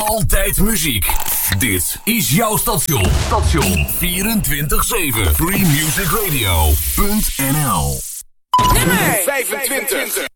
Altijd muziek. Dit is jouw station. 24/7 freemusicradio.nl. Nummer 25.